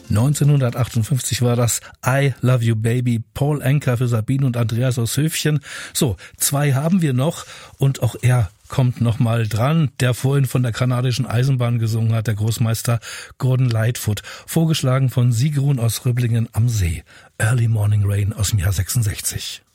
1958 war das I Love You Baby, Paul Anka für Sabine und Andreas aus Höfchen. So, 2 haben wir noch und auch er kommt noch mal dran, der vorhin von der kanadischen Eisenbahn gesungen hat, der Großmeister Gordon Lightfoot, vorgeschlagen von Sigrun aus Rüblingen am See. Early Morning Rain aus dem Jahr 66.